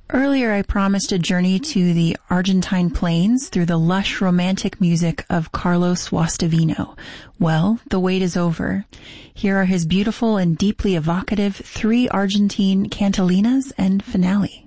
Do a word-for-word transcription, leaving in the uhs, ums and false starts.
Earlier, I promised a journey to the Argentine plains through the lush romantic music of Carlos Guastavino. Well, the wait is over. Here are his beautiful and deeply evocative three Argentine cantilinas and finale.